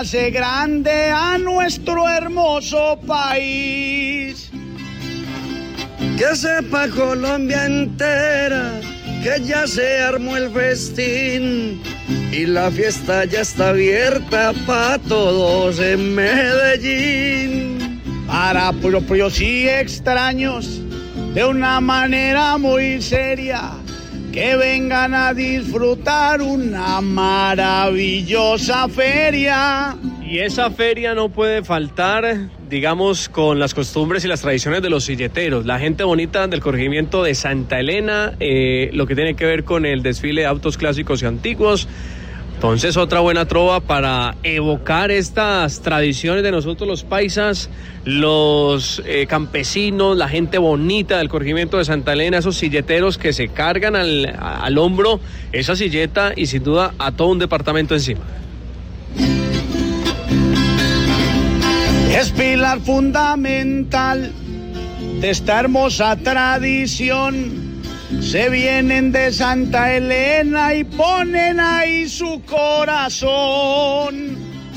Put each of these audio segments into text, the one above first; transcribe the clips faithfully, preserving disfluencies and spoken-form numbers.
hace grande a nuestro hermoso país. Que sepa Colombia entera que ya se armó el festín y la fiesta ya está abierta para todos en Medellín. Para propios y extraños, de una manera muy seria, que vengan a disfrutar una maravillosa feria. Y esa feria no puede faltar, digamos, con las costumbres y las tradiciones de los silleteros, la gente bonita del corregimiento de Santa Elena, eh, lo que tiene que ver con el desfile de autos clásicos y antiguos. Entonces, otra buena trova para evocar estas tradiciones de nosotros los paisas, los eh, campesinos, la gente bonita del corregimiento de Santa Elena, esos silleteros que se cargan al, al hombro esa silleta y sin duda a todo un departamento encima. Es pilar fundamental de esta hermosa tradición. Se vienen de Santa Elena y ponen ahí su corazón.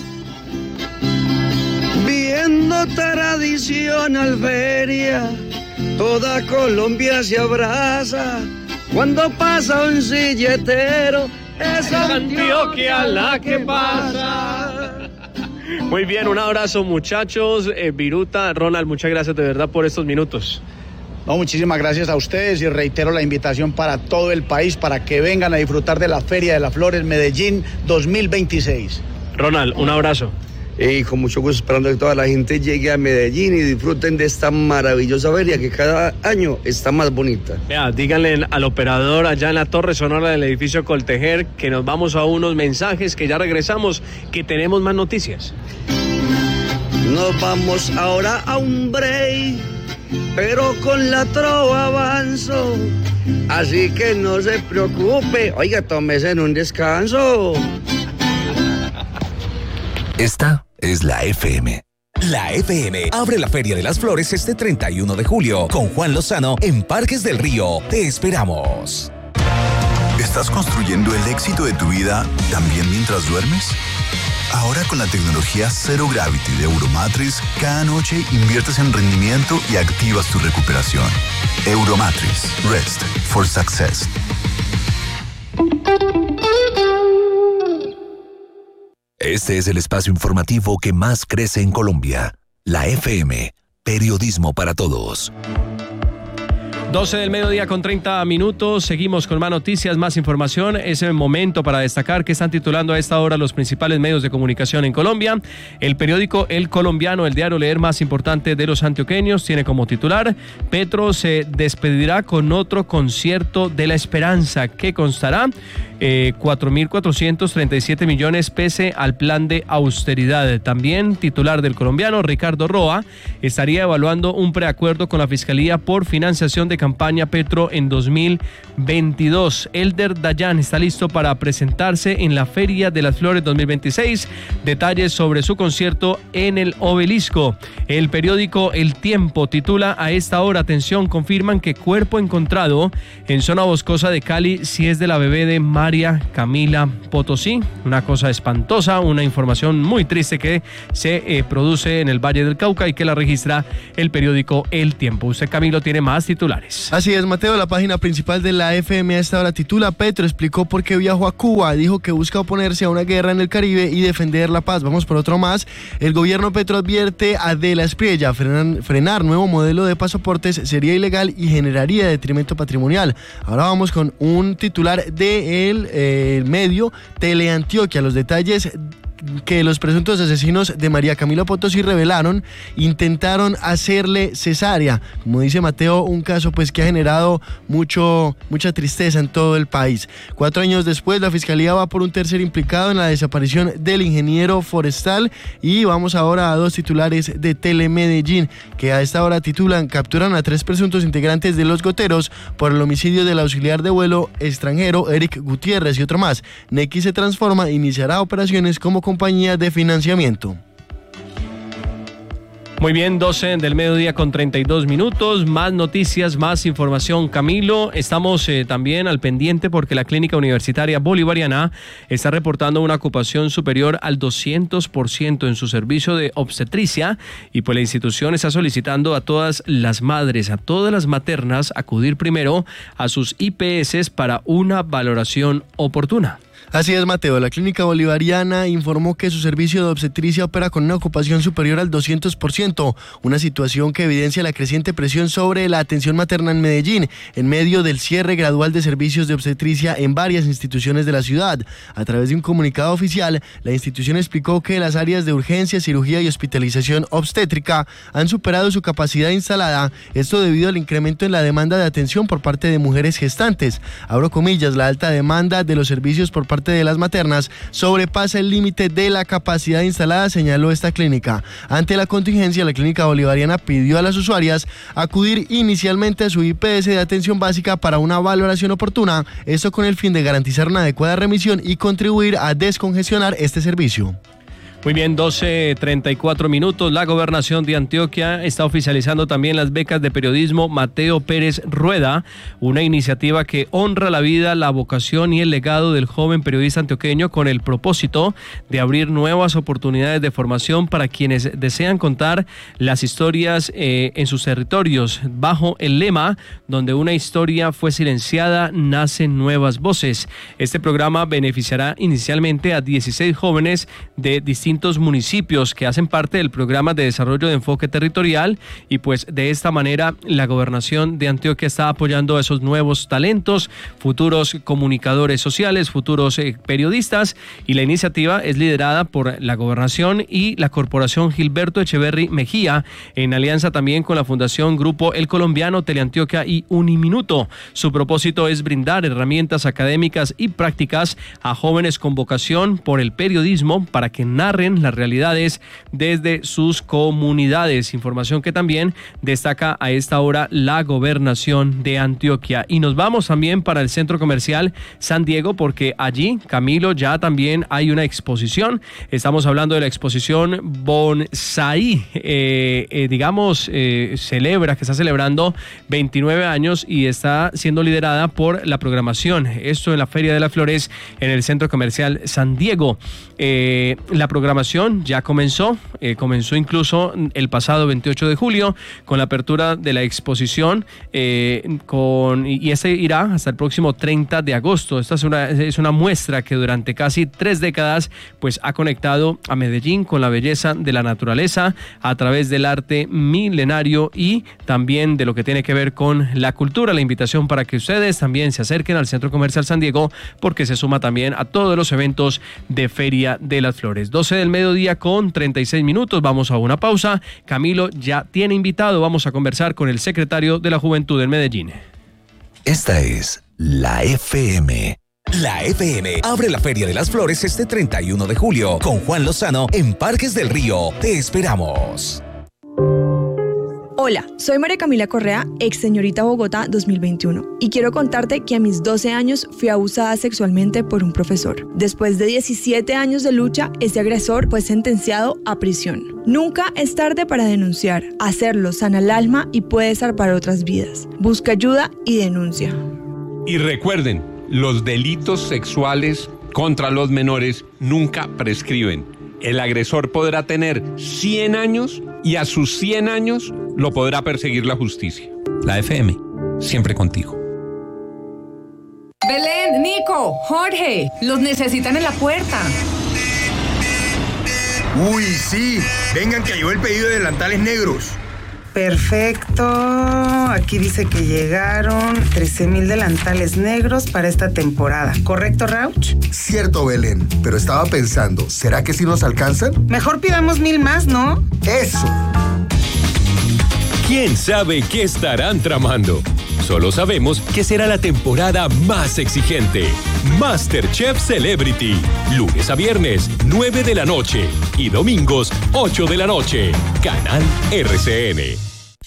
Viendo tradicional feria, toda Colombia se abraza. Cuando pasa un silletero, es Antioquia la que pasa. Muy bien, un abrazo muchachos, eh, Viruta, Ronald, muchas gracias de verdad por estos minutos. No, muchísimas gracias a ustedes y reitero la invitación para todo el país para que vengan a disfrutar de la Feria de las Flores Medellín dos mil veintiséis. Ronald, un abrazo. Y con mucho gusto esperando que toda la gente llegue a Medellín y disfruten de esta maravillosa feria que cada año está más bonita. Vea, díganle al operador allá en la torre sonora del edificio Coltejer que nos vamos a unos mensajes, que ya regresamos, que tenemos más noticias. Nos vamos ahora a un break, pero con la trova avanzo, así que no se preocupe, oiga, tómese en un descanso. Esta es la F M. La F M abre la Feria de las Flores este treinta y uno de julio con Juan Lozano en Parques del Río. Te esperamos. ¿Estás construyendo el éxito de tu vida también mientras duermes? Ahora con la tecnología Zero Gravity de Euromatrix, cada noche inviertes en rendimiento y activas tu recuperación. Euromatrix. Rest for Success. Este es el espacio informativo que más crece en Colombia. La F M. Periodismo para todos. doce del mediodía con treinta minutos, seguimos con más noticias, más información. Es el momento para destacar que están titulando a esta hora los principales medios de comunicación en Colombia. El periódico El Colombiano, el diario leer más importante de los antioqueños, tiene como titular: Petro se despedirá con otro concierto de la esperanza, que constará eh, cuatro mil cuatrocientos treinta y siete millones pese al plan de austeridad. También titular del Colombiano, Ricardo Roa estaría evaluando un preacuerdo con la Fiscalía por financiación de campaña Petro en dos mil veintidós. Elder Dayan está listo para presentarse en la Feria de las Flores dos mil veintiséis. Detalles sobre su concierto en el Obelisco. El periódico El Tiempo titula a esta hora: atención, confirman que cuerpo encontrado en zona boscosa de Cali si es de la bebé de María Camila Potosí. Una cosa espantosa, una información muy triste que se eh, produce en el Valle del Cauca y que la registra el periódico El Tiempo. Usted, Camilo, tiene más titulares. Así es, Mateo, la página principal de la F M a esta hora titula: Petro explicó por qué viajó a Cuba, dijo que busca oponerse a una guerra en el Caribe y defender la paz. Vamos por otro más. El gobierno Petro advierte a De la Espriella: frenar, frenar nuevo modelo de pasaportes sería ilegal y generaría detrimento patrimonial. Ahora vamos con un titular de el eh, medio Teleantioquia. Los detalles que los presuntos asesinos de María Camila Potosí revelaron intentaron hacerle cesárea. Como dice Mateo, un caso pues que ha generado mucho, mucha tristeza en todo el país. Cuatro años después, la Fiscalía va por un tercer implicado en la desaparición del ingeniero forestal. Y vamos ahora a dos titulares de Telemedellín, que a esta hora titulan: capturan a tres presuntos integrantes de Los Goteros por el homicidio del auxiliar de vuelo extranjero Eric Gutiérrez. Y otro más: Nequi se transforma, iniciará operaciones como compañía de financiamiento. Muy bien, doce del mediodía con treinta y dos minutos, más noticias, más información. Camilo, estamos eh, también al pendiente porque la Clínica Universitaria Bolivariana está reportando una ocupación superior al doscientos por ciento en su servicio de obstetricia y pues la institución está solicitando a todas las madres, a todas las maternas, acudir primero a sus I P S para una valoración oportuna. Así es, Mateo. La Clínica Bolivariana informó que su servicio de obstetricia opera con una ocupación superior al doscientos por ciento, una situación que evidencia la creciente presión sobre la atención materna en Medellín, en medio del cierre gradual de servicios de obstetricia en varias instituciones de la ciudad. A través de un comunicado oficial, la institución explicó que las áreas de urgencia, cirugía y hospitalización obstétrica han superado su capacidad instalada, esto debido al incremento en la demanda de atención por parte de mujeres gestantes. Abro comillas, la alta demanda de los servicios por parte de las maternas sobrepasa el límite de la capacidad instalada, señaló esta clínica. Ante la contingencia, la Clínica Bolivariana pidió a las usuarias acudir inicialmente a su I P S de atención básica para una valoración oportuna, esto con el fin de garantizar una adecuada remisión y contribuir a descongestionar este servicio. Muy bien, doce treinta y cuatro minutos. La Gobernación de Antioquia está oficializando también las becas de periodismo Mateo Pérez Rueda, una iniciativa que honra la vida, la vocación y el legado del joven periodista antioqueño con el propósito de abrir nuevas oportunidades de formación para quienes desean contar las historias eh, en sus territorios, bajo el lema donde una historia fue silenciada, nacen nuevas voces. Este programa beneficiará inicialmente a dieciséis jóvenes de distintos municipios que hacen parte del programa de desarrollo de enfoque territorial y pues de esta manera la Gobernación de Antioquia está apoyando a esos nuevos talentos, futuros comunicadores sociales, futuros eh, periodistas, y la iniciativa es liderada por la Gobernación y la Corporación Gilberto Echeverry Mejía en alianza también con la Fundación Grupo El Colombiano, Teleantioquia y Uniminuto. Su propósito es brindar herramientas académicas y prácticas a jóvenes con vocación por el periodismo para que narren las realidades desde sus comunidades. Información que también destaca a esta hora la Gobernación de Antioquia. Y nos vamos también para el Centro Comercial San Diego porque allí, Camilo, ya también hay una exposición. Estamos hablando de la exposición Bonsai, eh, eh, digamos, eh, celebra, que está celebrando veintinueve años y está siendo liderada por la programación. Esto en la Feria de las Flores en el Centro Comercial San Diego. Eh, la programación ya comenzó, eh, comenzó incluso el pasado veintiocho de julio con la apertura de la exposición eh, con, y este irá hasta el próximo treinta de agosto. Esta es una, es una muestra que durante casi tres décadas pues ha conectado a Medellín con la belleza de la naturaleza a través del arte milenario y también de lo que tiene que ver con la cultura. La invitación para que ustedes también se acerquen al Centro Comercial San Diego porque se suma también a todos los eventos de Feria de las Flores. doce del mediodía con treinta y seis minutos, vamos a una pausa. Camilo ya tiene invitado, vamos a conversar con el secretario de la Juventud en Medellín. Esta es la F M. La F M abre la Feria de las Flores este treinta y uno de julio con Juan Lozano en Parques del Río. Te esperamos. Hola, soy María Camila Correa, ex señorita Bogotá dos mil veintiuno, y quiero contarte que a mis doce años fui abusada sexualmente por un profesor. Después de diecisiete años de lucha, ese agresor fue sentenciado a prisión. Nunca es tarde para denunciar. Hacerlo sana el alma y puede salvar otras vidas. Busca ayuda y denuncia. Y recuerden, los delitos sexuales contra los menores nunca prescriben. El agresor podrá tener cien años y a sus cien años lo podrá perseguir la justicia. La F M, siempre contigo. Belén, Nico, Jorge, los necesitan en la puerta. Uy, sí, vengan que llegó el pedido de delantales negros. Perfecto, aquí dice que llegaron trece mil delantales negros para esta temporada. ¿Correcto, Rauch? Cierto, Belén, pero estaba pensando, ¿será que sí nos alcanzan? Mejor pidamos mil más, ¿no? ¡Eso! ¿Quién sabe qué estarán tramando? Solo sabemos que será la temporada más exigente. MasterChef Celebrity. Lunes a viernes, nueve de la noche. Y domingos, ocho de la noche. Canal R C N.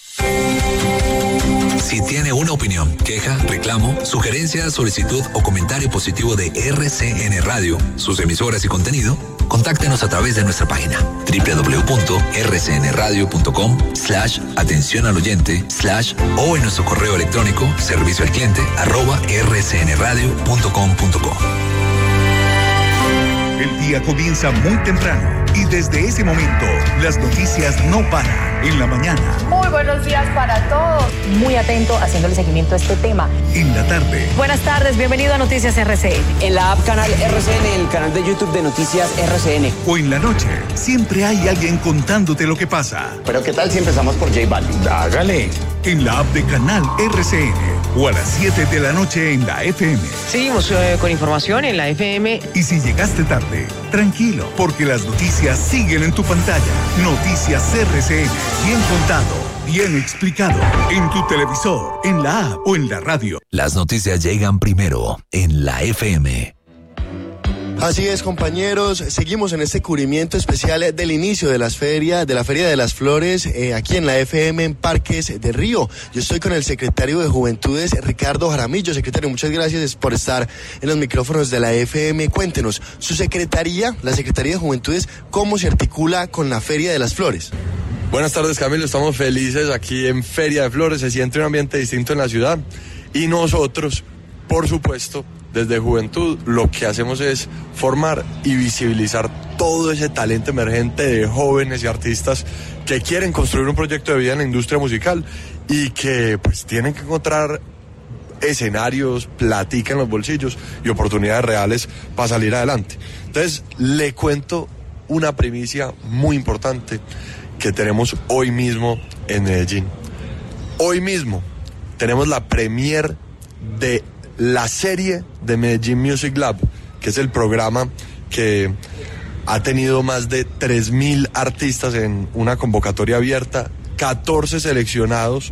Si tiene una opinión, queja, reclamo, sugerencia, solicitud o comentario positivo de R C N Radio, sus emisoras y contenido, Contáctenos a través de nuestra página doble u doble u doble u punto r c n radio punto com slash atención al oyente slash o en nuestro correo electrónico servicio al cliente arroba r c n radio punto com punto co. El día comienza muy temprano y desde ese momento las noticias no paran. En la mañana. Muy buenos días para todos. Muy atento haciéndole seguimiento a este tema. En la tarde. Buenas tardes, bienvenido a Noticias R C N. En la app Canal R C N, el canal de YouTube de Noticias R C N. O en la noche, siempre hay alguien contándote lo que pasa. Pero ¿qué tal si empezamos por J Balvin? Hágale. En la app de Canal R C N o a las siete de la noche en la F M. Seguimos eh, con información en la F M. Y si llegaste tarde, tranquilo, porque las noticias siguen en tu pantalla. Noticias R C N. Bien contado, bien explicado. En tu televisor, en la app o en la radio. Las noticias llegan primero en la F M. Así es, compañeros, seguimos en este cubrimiento especial del inicio de las ferias, de la Feria de las Flores, eh, aquí en la F M en Parques de Río. Yo estoy con el secretario de Juventudes, Ricardo Jaramillo. Secretario, muchas gracias por estar en los micrófonos de la F M. Cuéntenos, su secretaría, la Secretaría de Juventudes, ¿cómo se articula con la Feria de las Flores? Buenas tardes, Camilo, estamos felices aquí en Feria de Flores, se siente un ambiente distinto en la ciudad y nosotros, por supuesto, desde Juventud lo que hacemos es formar y visibilizar todo ese talento emergente de jóvenes y artistas que quieren construir un proyecto de vida en la industria musical y que pues tienen que encontrar escenarios, platica en los bolsillos y oportunidades reales para salir adelante. Entonces, le cuento una primicia muy importante que tenemos hoy mismo en Medellín. Hoy mismo tenemos la premier de la serie de Medellín Music Lab, que es el programa que ha tenido más de tres mil artistas en una convocatoria abierta, catorce seleccionados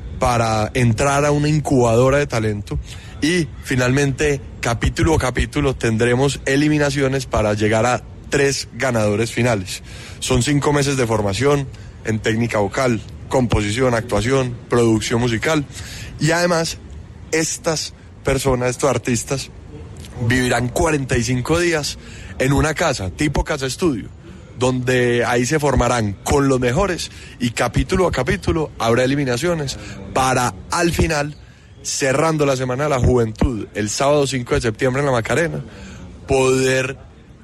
para entrar a una incubadora de talento y finalmente capítulo a capítulo tendremos eliminaciones para llegar a tres ganadores finales. Son cinco meses de formación en técnica vocal, composición, actuación, producción musical y además estas personas, estos artistas, vivirán cuarenta y cinco días en una casa, tipo casa estudio, donde ahí se formarán con los mejores y capítulo a capítulo habrá eliminaciones para al final, cerrando la Semana de la Juventud, el sábado cinco de septiembre en la Macarena, poder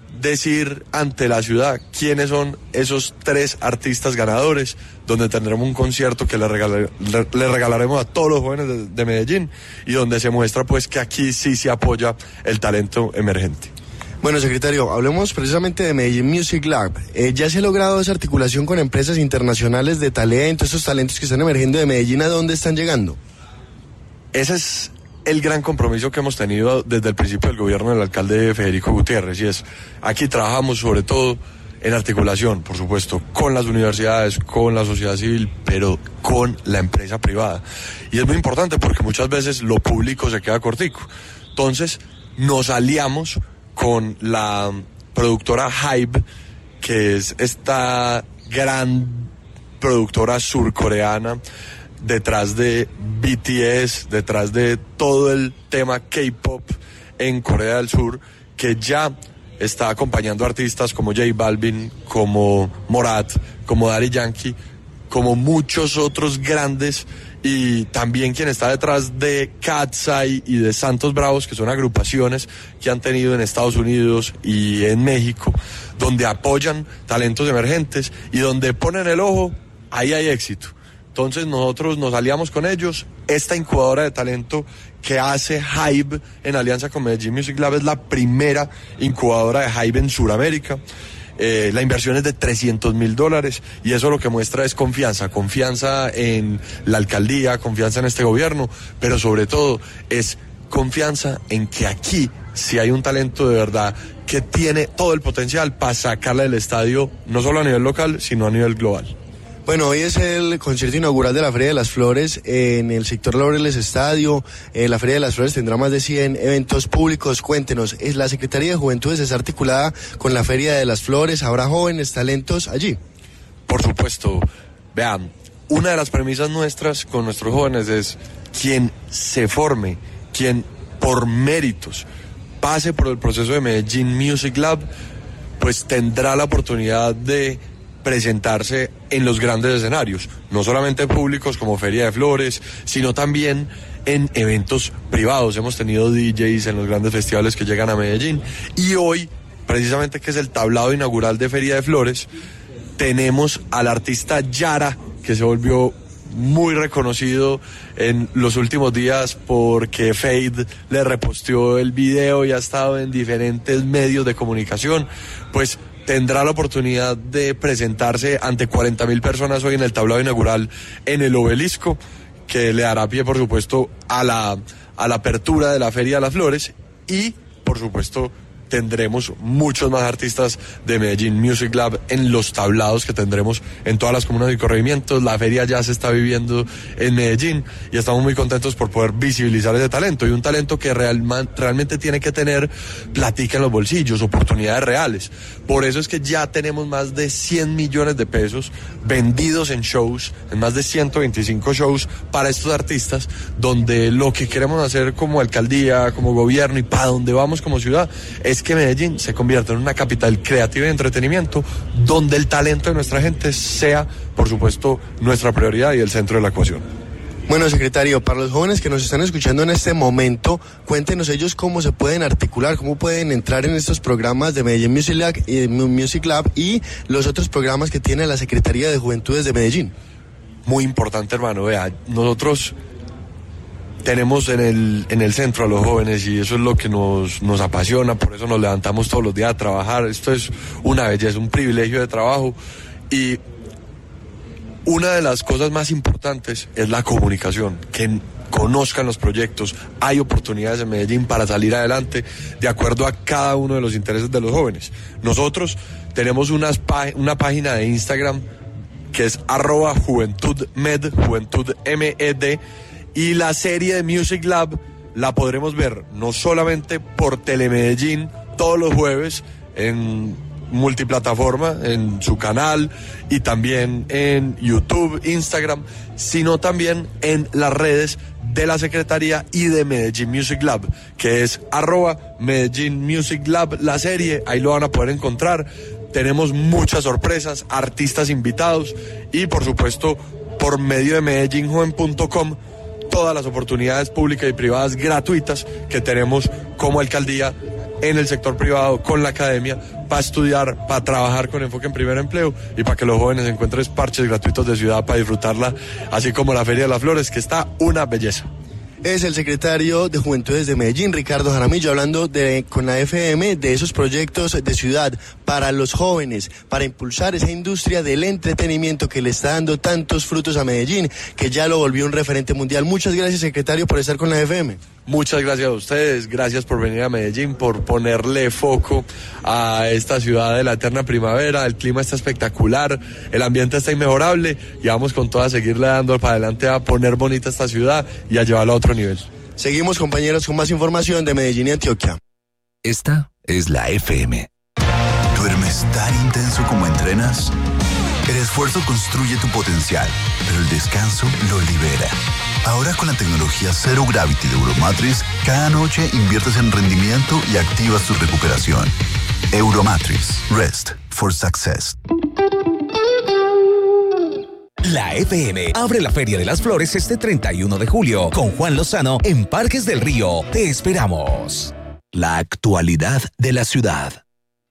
decir ante la ciudad quiénes son esos tres artistas ganadores, donde tendremos un concierto que le, regalar, le, le regalaremos a todos los jóvenes de, de Medellín y donde se muestra pues que aquí sí se apoya el talento emergente. Bueno, secretario, hablemos precisamente de Medellín Music Lab. Eh, ¿Ya se ha logrado esa articulación con empresas internacionales de talento, esos talentos que están emergiendo de Medellín, a dónde están llegando? Ese es el gran compromiso que hemos tenido desde el principio del gobierno del alcalde Federico Gutiérrez, y es, aquí trabajamos sobre todo en articulación, por supuesto, con las universidades, con la sociedad civil, pero con la empresa privada. Y es muy importante porque muchas veces lo público se queda cortico. Entonces, nos aliamos con la productora Hybe, que es esta gran productora surcoreana, detrás de B T S, detrás de todo el tema K-pop en Corea del Sur, que ya está acompañando artistas como J Balvin, como Morat, como Daddy Yankee, como muchos otros grandes, y también quien está detrás de Katsai y de Santos Bravos, que son agrupaciones que han tenido en Estados Unidos y en México, donde apoyan talentos emergentes y donde ponen el ojo, ahí hay éxito. Entonces nosotros nos aliamos con ellos. Esta incubadora de talento que hace Hybe en alianza con Medellín Music Lab es la primera incubadora de Hybe en Sudamérica. Eh, la inversión es de trescientos mil dólares y eso lo que muestra es confianza, confianza en la alcaldía, confianza en este gobierno, pero sobre todo es confianza en que aquí sí hay un talento de verdad que tiene todo el potencial para sacarle del estadio, no solo a nivel local, sino a nivel global. Bueno, hoy es el concierto inaugural de la Feria de las Flores en el sector Laureles Estadio. Eh, la Feria de las Flores tendrá más de cien eventos públicos. Cuéntenos, ¿es la Secretaría de Juventudes está articulada con la Feria de las Flores? ¿Habrá jóvenes talentos allí? Por supuesto. Vean, una de las premisas nuestras con nuestros jóvenes es quien se forme, quien por méritos pase por el proceso de Medellín Music Lab, pues tendrá la oportunidad de presentarse en los grandes escenarios, no solamente públicos como Feria de Flores, sino también en eventos privados. Hemos tenido D Js en los grandes festivales que llegan a Medellín, y hoy, precisamente que es el tablado inaugural de Feria de Flores, tenemos al artista Yara, que se volvió muy reconocido en los últimos días porque Fade le reposteó el video y ha estado en diferentes medios de comunicación. Pues tendrá la oportunidad de presentarse ante cuarenta mil personas hoy en el tablado inaugural en el Obelisco, que le dará pie, por supuesto, a la, a la apertura de la Feria de las Flores, y, por supuesto, tendremos muchos más artistas de Medellín Music Lab en los tablados que tendremos en todas las comunas y corregimientos. La feria ya se está viviendo en Medellín y estamos muy contentos por poder visibilizar ese talento, y un talento que real, realmente tiene que tener platica en los bolsillos, oportunidades reales. Por eso es que ya tenemos más de cien millones de pesos vendidos en shows, en más de ciento veinticinco shows para estos artistas, donde lo que queremos hacer como alcaldía, como gobierno y para donde vamos como ciudad es que Medellín se convierta en una capital creativa y de entretenimiento, donde el talento de nuestra gente sea, por supuesto, nuestra prioridad y el centro de la ecuación. Bueno, secretario, para los jóvenes que nos están escuchando en este momento, cuéntenos ellos cómo se pueden articular, cómo pueden entrar en estos programas de Medellín Music Lab, eh, Music Lab y los otros programas que tiene la Secretaría de Juventudes de Medellín. Muy importante, hermano. Vea, nosotros tenemos en el, en el centro a los jóvenes, y eso es lo que nos, nos apasiona, por eso nos levantamos todos los días a trabajar. Esto es una belleza, un privilegio de trabajo, y una de las cosas más importantes es la comunicación, que conozcan los proyectos. Hay oportunidades en Medellín para salir adelante de acuerdo a cada uno de los intereses de los jóvenes. Nosotros tenemos unas, una página de Instagram que es arroba juventudmed, juventud M E D, y la serie de Music Lab la podremos ver no solamente por Telemedellín todos los jueves en multiplataforma, en su canal, y también en YouTube, Instagram, sino también en las redes de la Secretaría y de Medellín Music Lab, que es arroba Medellín Music Lab, la serie. Ahí lo van a poder encontrar. Tenemos muchas sorpresas, artistas invitados, y por supuesto por medio de medellín joven punto com todas las oportunidades públicas y privadas gratuitas que tenemos como alcaldía en el sector privado, con la academia, para estudiar, para trabajar con enfoque en primer empleo y para que los jóvenes encuentren parches gratuitos de ciudad para disfrutarla, así como la Feria de las Flores, que está una belleza. Es el secretario de Juventudes de Medellín, Ricardo Jaramillo, hablando de, con la F M de esos proyectos de ciudad para los jóvenes, para impulsar esa industria del entretenimiento que le está dando tantos frutos a Medellín, que ya lo volvió un referente mundial. Muchas gracias, secretario, por estar con la F M. Muchas gracias a ustedes, gracias por venir a Medellín, por ponerle foco a esta ciudad de la eterna primavera. El clima está espectacular, el ambiente está inmejorable, y vamos con todo a seguirle dando para adelante a poner bonita esta ciudad y a llevarla a otro nivel. Seguimos, compañeros, con más información de Medellín y Antioquia. Esta es la F M. ¿Duermes tan intenso como entrenas? El esfuerzo construye tu potencial, pero el descanso lo libera. Ahora con la tecnología Zero Gravity de Euromatrix, cada noche inviertes en rendimiento y activas tu recuperación. Euromatrix. Rest for Success. La F M abre la Feria de las Flores este treinta y uno de julio con Juan Lozano en Parques del Río. Te esperamos. La actualidad de la ciudad.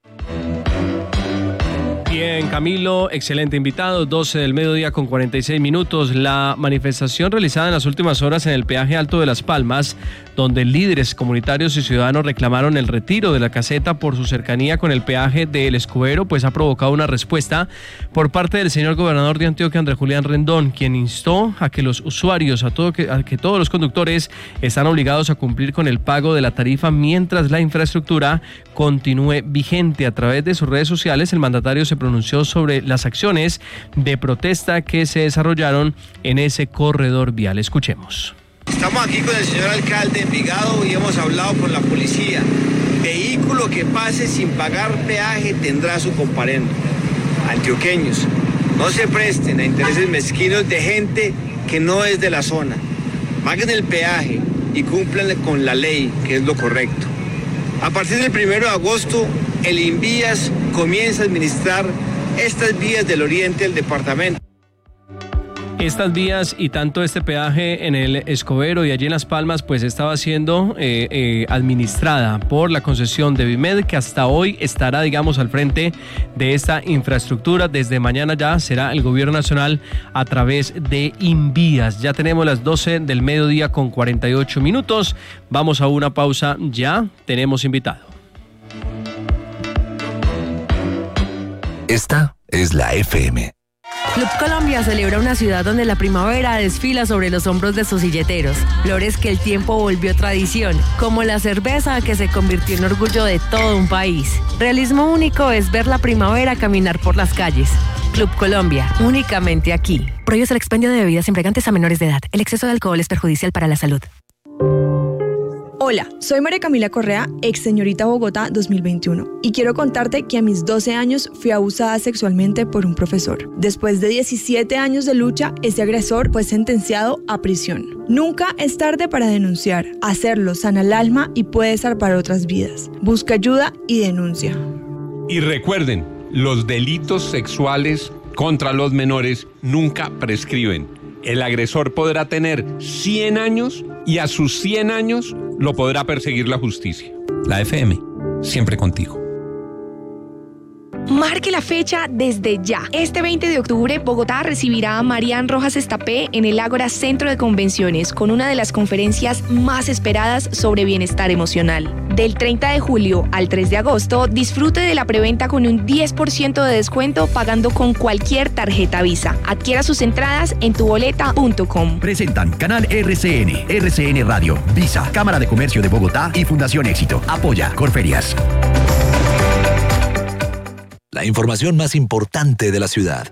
Bien, Camilo, excelente invitado, doce del mediodía con cuarenta y seis minutos. La manifestación realizada en las últimas horas en el peaje alto de Las Palmas, donde líderes comunitarios y ciudadanos reclamaron el retiro de la caseta por su cercanía con el peaje de El Escobero, pues ha provocado una respuesta por parte del señor gobernador de Antioquia, Andrés Julián Rendón, quien instó a que los usuarios, a, todo que, a que todos los conductores están obligados a cumplir con el pago de la tarifa mientras la infraestructura continúe vigente. A través de sus redes sociales, el mandatario se pronunció sobre las acciones de protesta que se desarrollaron en ese corredor vial. Escuchemos. Estamos aquí con el señor alcalde de Envigado y hemos hablado con la policía. Vehículo que pase sin pagar peaje tendrá su comparendo. Antioqueños, no se presten a intereses mezquinos de gente que no es de la zona. Paguen el peaje y cumplan con la ley, que es lo correcto. A partir del primero de agosto, el Invías comience a administrar estas vías del oriente del departamento. Estas vías y tanto este peaje en el Escobedo y allí en Las Palmas pues estaba siendo eh, eh, administrada por la concesión de Vimed, que hasta hoy estará digamos al frente de esta infraestructura. Desde mañana ya será el gobierno nacional a través de Invías. Ya tenemos las doce del mediodía con cuarenta y ocho minutos. Vamos a una pausa, ya tenemos invitado. Esta es la F M. Club Colombia celebra una ciudad donde la primavera desfila sobre los hombros de sus silleteros, flores que el tiempo volvió tradición, como la cerveza que se convirtió en orgullo de todo un país. Realismo único es ver la primavera caminar por las calles. Club Colombia, únicamente aquí. Prohíbes el expendio de bebidas embriagantes a menores de edad. El exceso de alcohol es perjudicial para la salud. Hola, soy María Camila Correa, ex señorita Bogotá dos mil veintiuno, y quiero contarte que a mis doce años fui abusada sexualmente por un profesor. Después de diecisiete años de lucha, ese agresor fue sentenciado a prisión. Nunca es tarde para denunciar. Hacerlo sana el alma y puede salvar otras vidas. Busca ayuda y denuncia. Y recuerden, los delitos sexuales contra los menores nunca prescriben. El agresor podrá tener cien años y a sus cien años lo podrá perseguir la justicia. La F M, siempre contigo. Marque la fecha desde ya. Este veinte de octubre, Bogotá recibirá a Marian Rojas Estapé en el Ágora Centro de Convenciones con una de las conferencias más esperadas sobre bienestar emocional. Del treinta de julio al tres de agosto, disfrute de la preventa con un diez por ciento de descuento pagando con cualquier tarjeta Visa. Adquiera sus entradas en tu boleta punto com. Presentan Canal R C N, R C N Radio, Visa, Cámara de Comercio de Bogotá y Fundación Éxito. Apoya Corferias. La información más importante de la ciudad.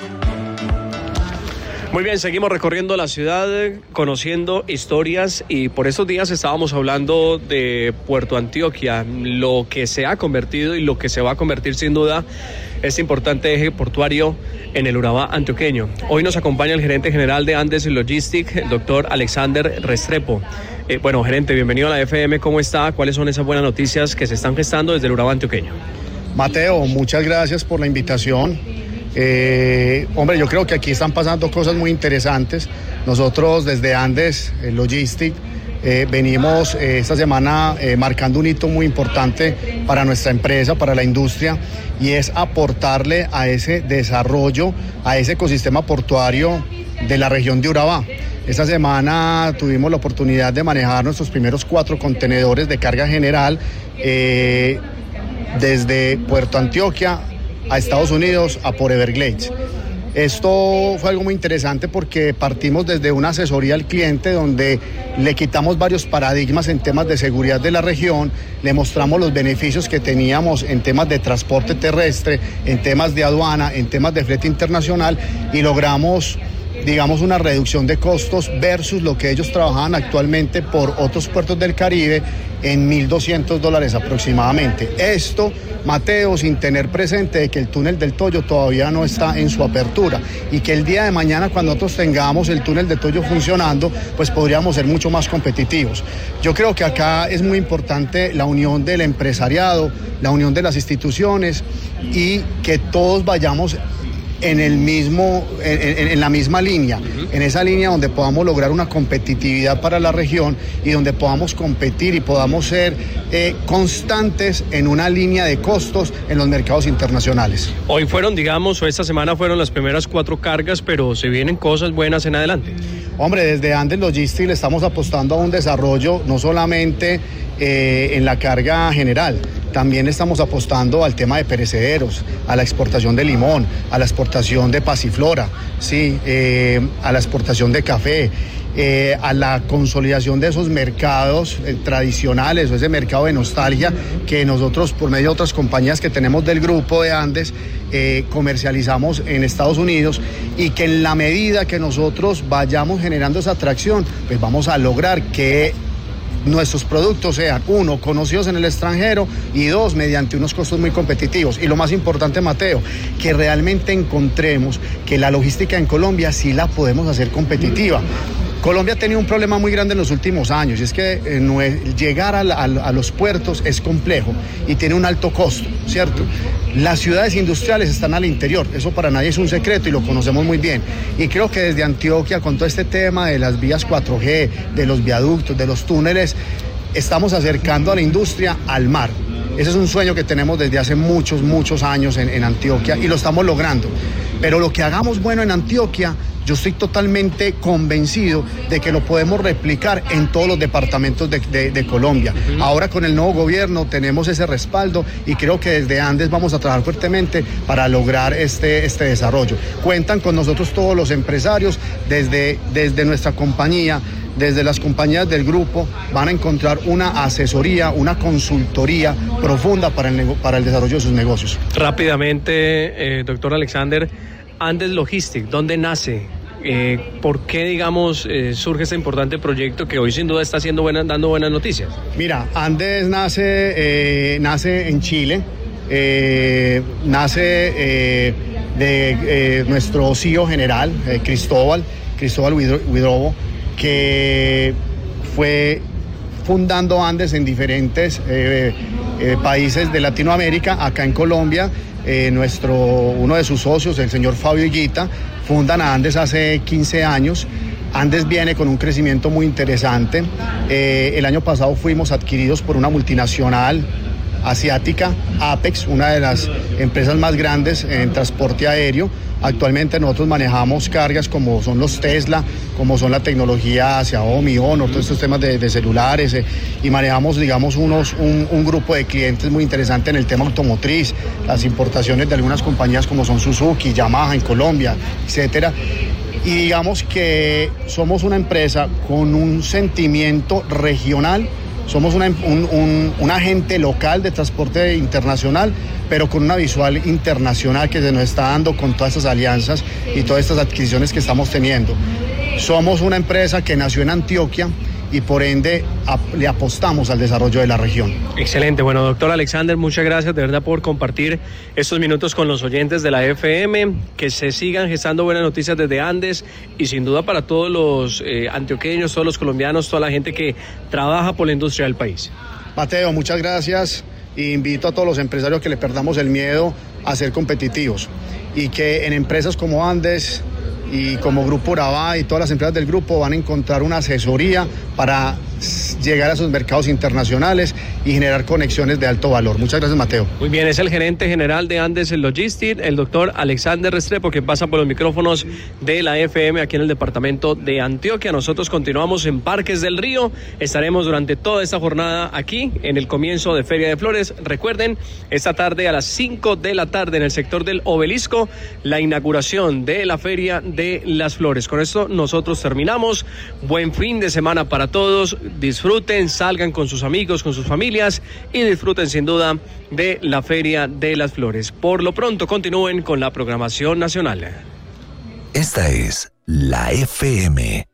Muy bien, seguimos recorriendo la ciudad, conociendo historias, y por estos días estábamos hablando de Puerto Antioquia, lo que se ha convertido y lo que se va a convertir sin duda este importante eje portuario en el Urabá antioqueño. Hoy nos acompaña el gerente general de Andes Logistics, el doctor Alexander Restrepo. Eh, bueno, gerente, bienvenido a la F M, ¿cómo está? ¿Cuáles son esas buenas noticias que se están gestando desde el Urabá antioqueño? Mateo, muchas gracias por la invitación. Eh, hombre, yo creo que aquí están pasando cosas muy interesantes. Nosotros desde Andes eh, Logistics eh, venimos eh, esta semana eh, marcando un hito muy importante para nuestra empresa, para la industria, y es aportarle a ese desarrollo, a ese ecosistema portuario de la región de Urabá. Esta semana tuvimos la oportunidad de manejar nuestros primeros cuatro contenedores de carga general eh, desde Puerto Antioquia a Estados Unidos, a por Everglades. Esto fue algo muy interesante porque partimos desde una asesoría al cliente donde le quitamos varios paradigmas en temas de seguridad de la región, le mostramos los beneficios que teníamos en temas de transporte terrestre, en temas de aduana, en temas de flete internacional, y logramos, digamos, una reducción de costos versus lo que ellos trabajaban actualmente por otros puertos del Caribe en mil doscientos dólares aproximadamente. Esto, Mateo, sin tener presente de que el túnel del Toyo todavía no está en su apertura y que el día de mañana, cuando nosotros tengamos el túnel del Toyo funcionando, pues podríamos ser mucho más competitivos. Yo creo que acá es muy importante la unión del empresariado, la unión de las instituciones y que todos vayamos en el mismo, en, en la misma línea, en esa línea donde podamos lograr una competitividad para la región y donde podamos competir y podamos ser eh, constantes en una línea de costos en los mercados internacionales. Hoy fueron, digamos, o esta semana fueron las primeras cuatro cargas, pero se vienen cosas buenas en adelante. Hombre, desde Andes Logistics le estamos apostando a un desarrollo no solamente eh, en la carga general, también estamos apostando al tema de perecederos, a la exportación de limón, a la exportación de pasiflora, sí, eh, a la exportación de café, eh, a la consolidación de esos mercados eh, tradicionales o ese mercado de nostalgia que nosotros, por medio de otras compañías que tenemos del grupo de Andes, eh, comercializamos en Estados Unidos, y que en la medida que nosotros vayamos generando esa atracción, pues vamos a lograr que nuestros productos sean, uno, conocidos en el extranjero, y dos, mediante unos costos muy competitivos. Y lo más importante, Mateo, que realmente encontremos que la logística en Colombia sí la podemos hacer competitiva. Colombia ha tenido un problema muy grande en los últimos años y es que eh, no es, llegar a, la, a los puertos es complejo y tiene un alto costo, ¿cierto? Las ciudades industriales están al interior, eso para nadie es un secreto y lo conocemos muy bien. Y creo que desde Antioquia, con todo este tema de las vías cuatro G, de los viaductos, de los túneles, estamos acercando a la industria al mar. Ese es un sueño que tenemos desde hace muchos, muchos años en, en Antioquia y lo estamos logrando. Pero lo que hagamos bueno en Antioquia, yo estoy totalmente convencido de que lo podemos replicar en todos los departamentos de, de, de Colombia. Uh-huh. Ahora con el nuevo gobierno tenemos ese respaldo y creo que desde Andes vamos a trabajar fuertemente para lograr este, este desarrollo. Cuentan con nosotros todos los empresarios, desde, desde nuestra compañía, desde las compañías del grupo, van a encontrar una asesoría, una consultoría profunda para el, para el desarrollo de sus negocios. Rápidamente, eh, doctor Alexander, Andes Logistics, ¿dónde nace? Eh, ¿Por qué, digamos, eh, surge este importante proyecto que hoy sin duda está haciendo buenas, dando buenas noticias? Mira, Andes nace, eh, nace en Chile, eh, nace eh, de eh, nuestro C E O general, eh, Cristóbal, Cristóbal Huidrobo, que fue fundando Andes en diferentes eh, eh, países de Latinoamérica. Acá en Colombia, eh, nuestro, uno de sus socios, el señor Fabio Higuita, fundan a Andes hace quince años. Andes viene con un crecimiento muy interesante. Eh, el año pasado fuimos adquiridos por una multinacional asiática, Apex, una de las empresas más grandes en transporte aéreo. Actualmente nosotros manejamos cargas como son los Tesla, como son la tecnología Xiaomi, Honor, todos estos temas de, de celulares, eh, y manejamos, digamos, unos, un, un grupo de clientes muy interesante en el tema automotriz, las importaciones de algunas compañías como son Suzuki, Yamaha en Colombia, etcétera. Y digamos que somos una empresa con un sentimiento regional. Somos una, un, un, un agente local de transporte internacional, pero con una visual internacional que se nos está dando con todas estas alianzas y todas estas adquisiciones que estamos teniendo. Somos una empresa que nació en Antioquia y por ende a, le apostamos al desarrollo de la región. Excelente. Bueno, doctor Alexander, muchas gracias de verdad por compartir estos minutos con los oyentes de la F M, que se sigan gestando buenas noticias desde Andes y sin duda para todos los eh, antioqueños, todos los colombianos, toda la gente que trabaja por la industria del país. Mateo, muchas gracias e invito a todos los empresarios que le perdamos el miedo a ser competitivos y que en empresas como Andes y como Grupo Urabá y todas las empresas del grupo van a encontrar una asesoría para llegar a esos mercados internacionales y generar conexiones de alto valor. Muchas gracias, Mateo. Muy bien, es el gerente general de Andes Logistics, el doctor Alexander Restrepo, que pasa por los micrófonos de la F M aquí en el departamento de Antioquia. Nosotros continuamos en Parques del Río, estaremos durante toda esta jornada aquí en el comienzo de Feria de Flores. Recuerden, esta tarde a las cinco de la tarde en el sector del Obelisco, la inauguración de la Feria de las Flores. Con esto nosotros terminamos. Buen fin de semana para todos. Disfruten, salgan con sus amigos, con sus familias y disfruten sin duda de la Feria de las Flores. Por lo pronto continúen con la programación nacional. Esta es la F M.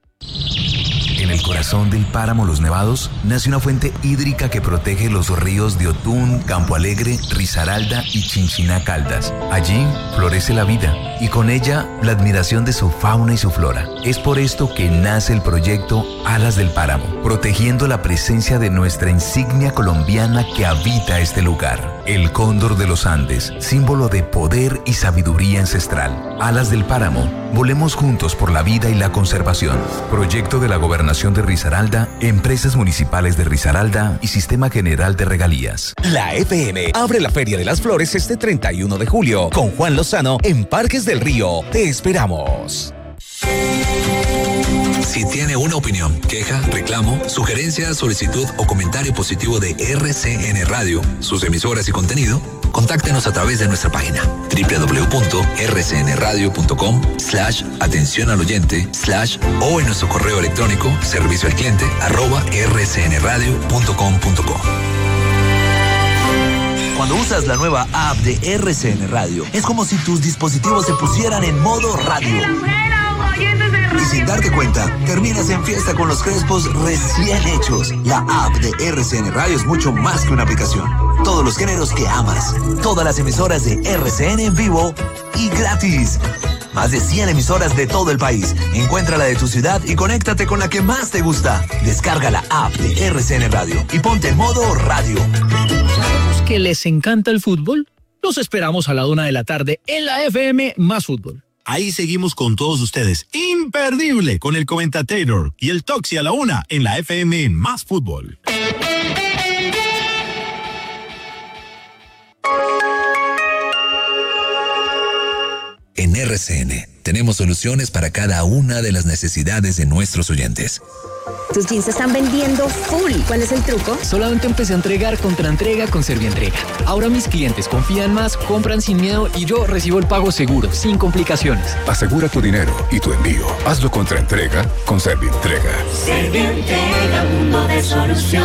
En el corazón del páramo Los Nevados nace una fuente hídrica que protege los ríos de Otún, Campo Alegre, Risaralda y Chinchiná Caldas. Allí florece la vida y con ella la admiración de su fauna y su flora. Es por esto que nace el proyecto Alas del Páramo, protegiendo la presencia de nuestra insignia colombiana que habita este lugar. El cóndor de los Andes, símbolo de poder y sabiduría ancestral. Alas del Páramo, volemos juntos por la vida y la conservación. Proyecto de la Gobernación de Risaralda, Empresas Municipales de Risaralda y Sistema General de Regalías. La F M abre la Feria de las Flores este treinta y uno de julio con Juan Lozano en Parques del Río. Te esperamos. Si tiene una opinión, queja, reclamo, sugerencia, solicitud o comentario positivo de R C N Radio, sus emisoras y contenido, contáctenos a través de nuestra página doble u doble u doble u punto r c n radio punto com slash atención al oyente slash o en nuestro correo electrónico servicio al cliente arroba r c n radio punto com punto co. Cuando usas la nueva app de R C N Radio, es como si tus dispositivos se pusieran en modo radio. Y sin darte cuenta, terminas en fiesta con los crespos recién hechos. La app de R C N Radio es mucho más que una aplicación. Todos los géneros que amas, todas las emisoras de R C N en vivo y gratis. más de cien emisoras de todo el país. Encuentra la de tu ciudad y conéctate con la que más te gusta. Descarga la app de R C N Radio y ponte en modo radio. ¿Sabemos que les encanta el fútbol? Los esperamos a la una de la tarde en la F M Más Fútbol. Ahí seguimos con todos ustedes. Imperdible con el Comentator y el Toxi a la una en la F M Más Fútbol. En R C N tenemos soluciones para cada una de las necesidades de nuestros oyentes. Tus jeans se están vendiendo full. ¿Cuál es el truco? Solamente empecé a entregar contra entrega con Servientrega. Ahora mis clientes confían más, compran sin miedo y yo recibo el pago seguro, sin complicaciones. Asegura tu dinero y tu envío. Hazlo contra entrega con Servientrega. Servientrega, mundo de soluciones.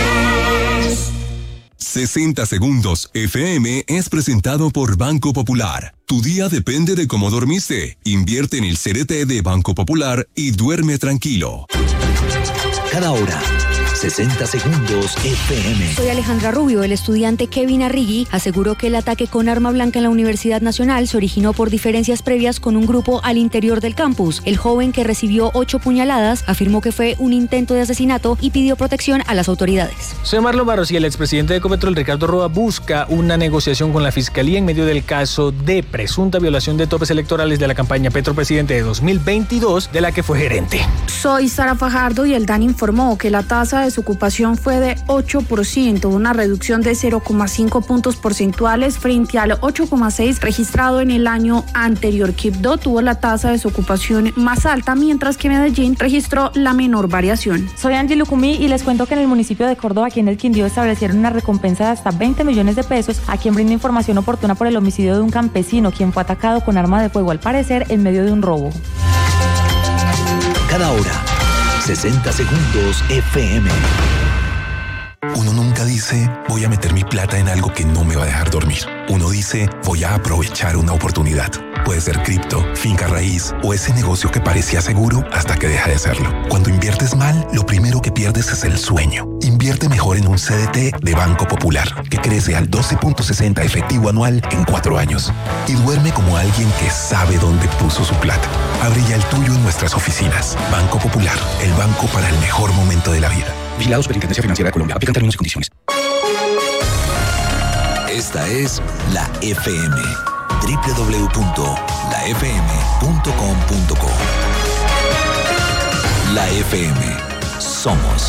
sesenta Segundos F M es presentado por Banco Popular. Tu día depende de cómo dormiste. Invierte en el C D T de Banco Popular y duerme tranquilo. Cada hora, sesenta Segundos F M. Soy Alejandra Rubio. El estudiante Kevin Arrigui aseguró que el ataque con arma blanca en la Universidad Nacional se originó por diferencias previas con un grupo al interior del campus. El joven, que recibió ocho puñaladas, afirmó que fue un intento de asesinato y pidió protección a las autoridades. Soy Marlon Barros y el expresidente de Ecopetrol, Ricardo Roa, busca una negociación con la Fiscalía en medio del caso de presunta violación de topes electorales de la campaña Petro Presidente de dos mil veintidós, de la que fue gerente. Soy Sara Fajardo y el D A N informó que la tasa de desocupación fue de ocho por ciento, una reducción de cero coma cinco puntos porcentuales frente al ocho coma seis registrado en el año anterior. Quibdó tuvo la tasa de desocupación más alta, mientras que Medellín registró la menor variación. Soy Angie Lucumí y les cuento que en el municipio de Córdoba, aquí en el Quindío, establecieron una recompensa de hasta veinte millones de pesos a quien brinde información oportuna por el homicidio de un campesino, quien fue atacado con arma de fuego, al parecer en medio de un robo. Cada hora, sesenta Segundos F M. Uno nunca dice, voy a meter mi plata en algo que no me va a dejar dormir. Uno dice, voy a aprovechar una oportunidad. Puede ser cripto, finca raíz o ese negocio que parecía seguro hasta que deja de serlo. Cuando inviertes mal, lo primero que pierdes es el sueño. Invierte mejor en un C D T de Banco Popular, que crece al doce punto sesenta efectivo anual en cuatro años. Y duerme como alguien que sabe dónde puso su plata. Abre ya el tuyo en nuestras oficinas. Banco Popular, el banco para el mejor momento de la vida. Vigilado Superintendencia Financiera de Colombia. Aplican términos y condiciones. Esta es la F M. doble u doble u doble u punto la f m punto com punto co. La F M. Somos